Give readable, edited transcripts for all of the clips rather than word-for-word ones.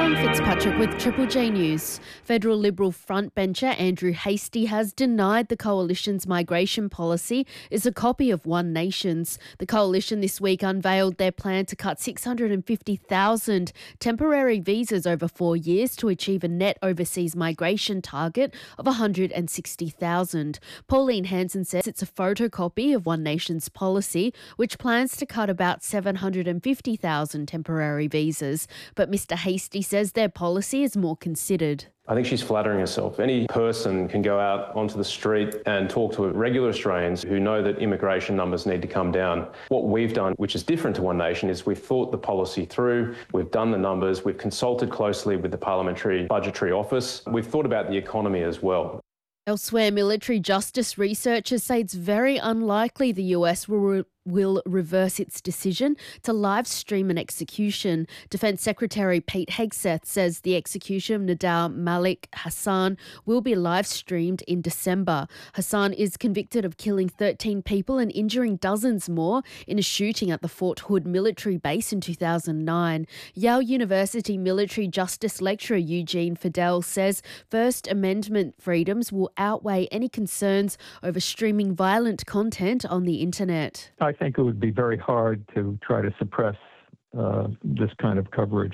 Jane Fitzpatrick with Triple J News. Federal Liberal frontbencher Andrew Hastie has denied the Coalition's migration policy is a copy of One Nation's. The Coalition this week unveiled their plan to cut 650,000 temporary visas over 4 years to achieve a net overseas migration target of 160,000. Pauline Hanson says it's a photocopy of One Nation's policy, which plans to cut about 750,000 temporary visas. But Mr Hastie says their policy is more considered. I think she's flattering herself. Any person can go out onto the street and talk to regular Australians who know that immigration numbers need to come down. What we've done, which is different to One Nation, is we've thought the policy through, we've done the numbers, we've consulted closely with the Parliamentary Budgetary Office, we've thought about the economy as well. Elsewhere, military justice researchers say it's very unlikely the US will reverse its decision to live stream an execution. Defence Secretary Pete Hegseth says the execution of Nidal Malik Hassan will be live streamed in December. Hassan is convicted of killing 13 people and injuring dozens more in a shooting at the Fort Hood military base in 2009. Yale University military justice lecturer Eugene Fidel says First Amendment freedoms will outweigh any concerns over streaming violent content on the internet. I think it would be very hard to try to suppress this kind of coverage.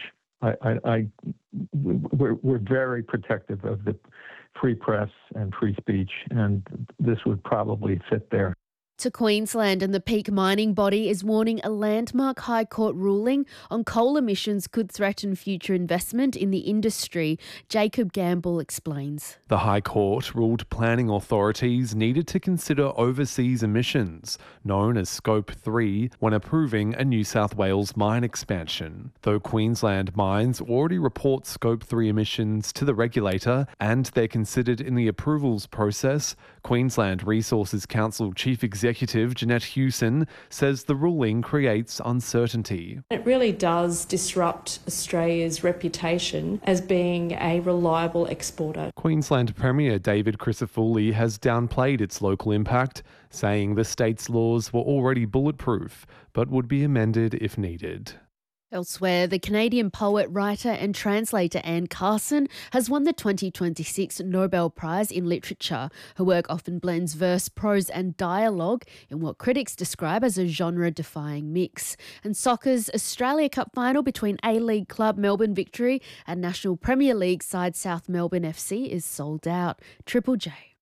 We're very protective of the free press and free speech, and this would probably fit there. To Queensland, and the Peak Mining Body is warning a landmark High Court ruling on coal emissions could threaten future investment in the industry. Jacob Gamble explains. The High Court ruled planning authorities needed to consider overseas emissions, known as Scope 3, when approving a New South Wales mine expansion. Though Queensland mines already report Scope 3 emissions to the regulator and they're considered in the approvals process, Queensland Resources Council Chief Executive Jeanette Hewson says the ruling creates uncertainty. It really does disrupt Australia's reputation as being a reliable exporter. Queensland Premier David Crisafulli has downplayed its local impact, saying the state's laws were already bulletproof but would be amended if needed. Elsewhere, the Canadian poet, writer and translator Anne Carson has won the 2026 Nobel Prize in Literature. Her work often blends verse, prose and dialogue in what critics describe as a genre-defying mix. And soccer's Australia Cup final between A-League club Melbourne Victory and National Premier League side South Melbourne FC is sold out. Triple J.